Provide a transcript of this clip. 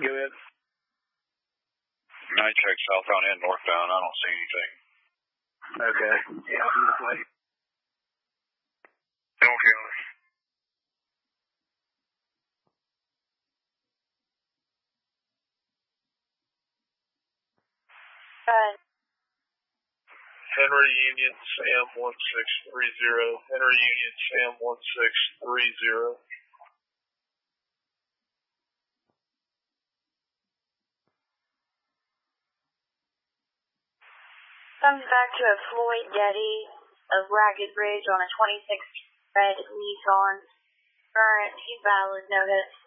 Go ahead. 9 check southbound and northbound. I don't see anything. Okay. Yeah, I'm this way. Okay. Henry Union, Sam 1630. Henry Union, Sam 1630. Comes back to a Floyd Getty of Ragged Ridge on a 26 red Nissan. Current, he's valid, no hits.